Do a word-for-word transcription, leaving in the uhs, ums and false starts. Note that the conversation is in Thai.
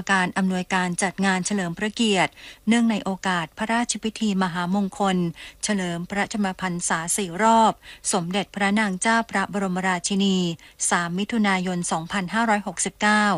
การอำนวยการจัดงานเฉลิมพระเกียรติเนื่องในโอกาสพระราชพิธีมหามงคลเฉลิมพระชนมพรรษาสี่รอบสมเด็จพระนางเจ้าพระบรมราชินีสามมิถุนายนสองพันห้าร้อยหกสิบเก้า